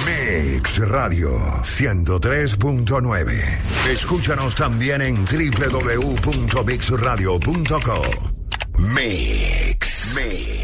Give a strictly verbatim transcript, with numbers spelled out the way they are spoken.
Mix Radio ciento tres punto nueve. Escúchanos también en doble u doble u doble u punto mix radio punto co. Mix. Mix.